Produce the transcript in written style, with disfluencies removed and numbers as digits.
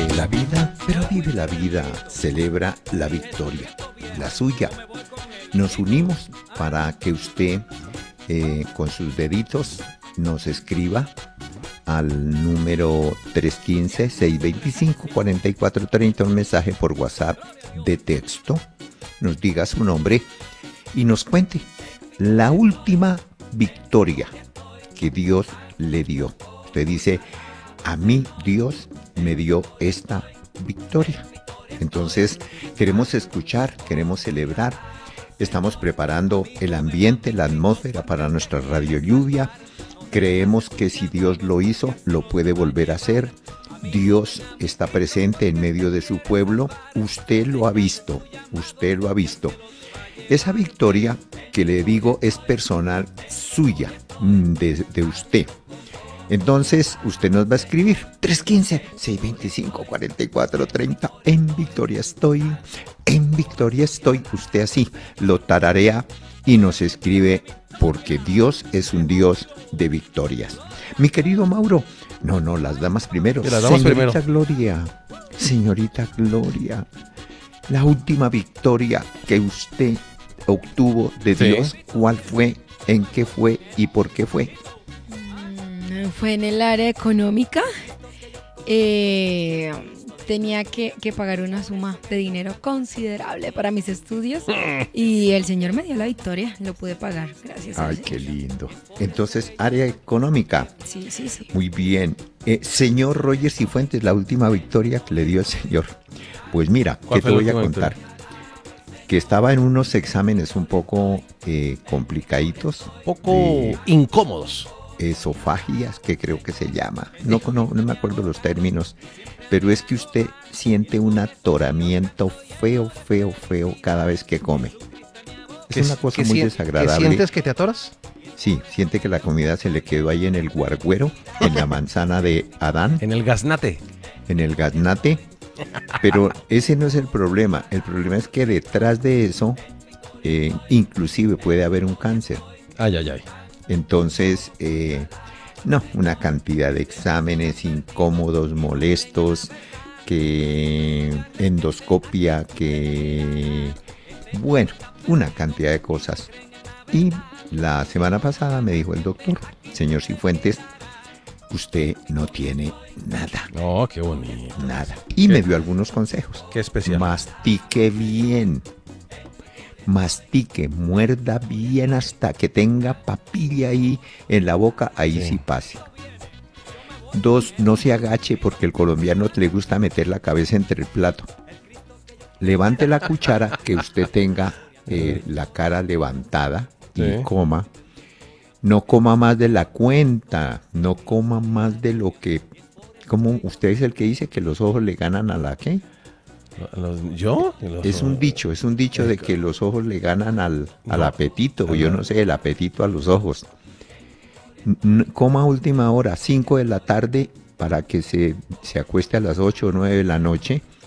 Vive la vida, pero vive la vida. Celebra la victoria, la suya. Nos unimos para que usted con sus deditos nos escriba al número 315-625-4430 un mensaje por WhatsApp de texto, nos diga su nombre y nos cuente la última victoria que Dios le dio. Usted dice, a mí Dios me dio esta victoria. Entonces queremos escuchar, queremos celebrar. Estamos preparando el ambiente, la atmósfera para nuestra Radio Lluvia. Creemos que si Dios lo hizo, lo puede volver a hacer. Dios está presente en medio de su pueblo. Usted lo ha visto, usted lo ha visto. Esa victoria que le digo es personal suya, de usted. Entonces, usted nos va a escribir 315-625-4430. En victoria estoy, en victoria estoy. Usted así lo tararea y nos escribe porque Dios es un Dios de victorias. Mi querido Mauro, no, las damas primero. Las damas primero. Señorita Gloria, la última victoria que usted obtuvo de Dios, ¿cuál fue? ¿En qué fue? ¿Y por qué fue? Fue en el área económica. Tenía que pagar una suma de dinero considerable para mis estudios y el Señor me dio la victoria, lo pude pagar, gracias a Dios. Ay, qué lindo. Entonces, área económica. Sí. Muy bien. Señor Roger Cifuentes, la última victoria que le dio el Señor. Pues mira, ¿qué te voy a contar? Que estaba en unos exámenes un poco complicaditos. Un poco incómodos. Esofagias, que creo que se llama. No me acuerdo los términos, pero es que usted siente un atoramiento feo cada vez que come. Es una cosa muy desagradable. ¿Qué sientes que te atoras? Sí, siente que la comida se le quedó ahí en el guarguero, en la manzana de Adán. En el gaznate. En el gaznate. Pero ese no es el problema. El problema es que detrás de eso, inclusive puede haber un cáncer. Ay. Entonces, una cantidad de exámenes incómodos, molestos, que endoscopia, una cantidad de cosas. Y la semana pasada me dijo el doctor, señor Cifuentes, usted no tiene nada. Oh, qué bonito. Nada. Y me dio algunos consejos. Qué especial. Mastique bien. Mastique, muerda bien hasta que tenga papilla ahí en la boca, ahí sí pase. 2, no se agache porque el colombiano le gusta meter la cabeza entre el plato. Levante la cuchara que usted tenga la cara levantada y coma. No coma más de la cuenta, no coma más de lo que... Como usted es el que dice que los ojos le ganan a la ¿qué? ¿Yo? Es un dicho de que los ojos le ganan al apetito, yo no sé, el apetito a los ojos. Coma a última hora, 5 de la tarde, para que se acueste a las 8 o 9 de la noche,